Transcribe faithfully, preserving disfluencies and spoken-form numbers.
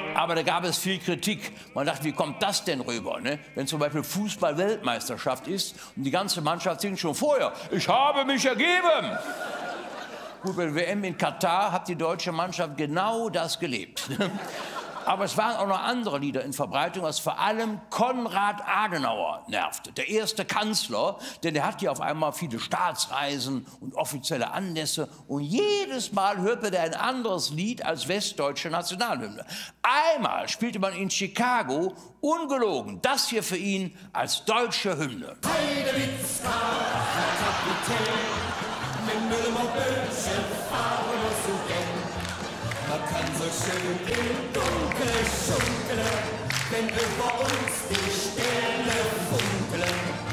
Aber da gab es viel Kritik. Man dachte, wie kommt das denn rüber, ne? Wenn zum Beispiel Fußball-Weltmeisterschaft ist und die ganze Mannschaft singt schon vorher, ich habe mich ergeben. Gut, bei der W M in Katar hat die deutsche Mannschaft genau das gelebt. Aber es waren auch noch andere Lieder in Verbreitung, was vor allem Konrad Adenauer nervte. Der erste Kanzler, denn der hatte ja auf einmal viele Staatsreisen und offizielle Anlässe. Und jedes Mal hörte der ein anderes Lied als westdeutsche Nationalhymne. Einmal spielte man in Chicago, ungelogen, das hier für ihn als deutsche Hymne. Heidewitzka, Herr Kapitän, mit Müllmoböse fahren uns zu gehen. Man kann so schön im Dunkeln schunkeln, wenn über uns die Sterne funkeln.